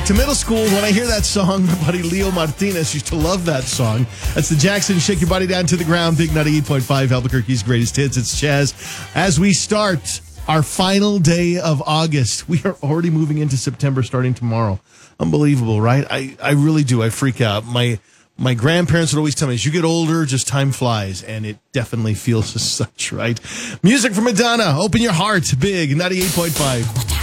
back to middle school. When I hear that song, my buddy Leo Martinez used to love that song. That's the Jackson Shake Your Body Down to the Ground, Big 98.5, Albuquerque's greatest hits. It's Chaz. As we start our final day of August, we are already moving into September starting tomorrow. Unbelievable, right? I really do. I freak out. My grandparents would always tell me, as you get older, just time flies, and it definitely feels as such, right? Music from Madonna. Open your heart. Big 98.5.